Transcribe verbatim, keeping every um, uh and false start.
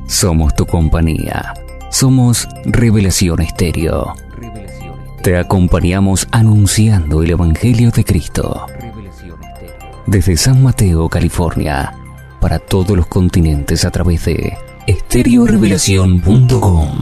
Somos tu compañía. Somos Revelación Estéreo. Te acompañamos anunciando el Evangelio de Cristo. Desde San Mateo, California, para todos los continentes a través de estéreo revelación punto com.